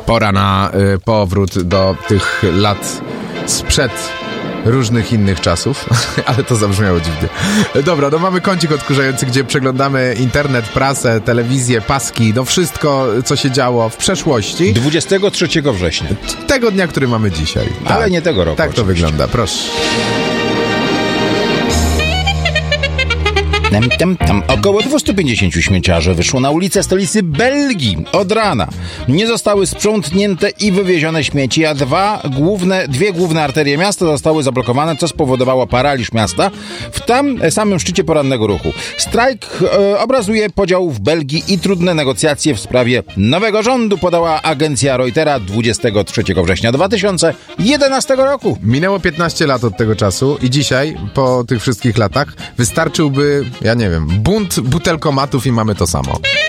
Pora na powrót do tych lat sprzed różnych innych czasów, ale to zabrzmiało dziwnie. Dobra, no mamy kącik odkurzający, gdzie przeglądamy internet, prasę, telewizję, paski, no wszystko, co się działo w przeszłości. 23 września. Tego dnia, który mamy dzisiaj. Ale tak, nie tego roku. Tak to wygląda, proszę. Około 250 śmieciarzy wyszło na ulicę stolicy Belgii od rana. Nie zostały sprzątnięte i wywiezione śmieci, a dwie główne arterie miasta zostały zablokowane, co spowodowało paraliż miasta w tam samym szczycie porannego ruchu. Strajk obrazuje podział w Belgii i trudne negocjacje w sprawie nowego rządu, podała agencja Reutera 23 września 2011 roku. Minęło 15 lat od tego czasu i dzisiaj, po tych wszystkich latach, wystarczyłby, ja nie wiem, bunt butelkomatów i mamy to samo.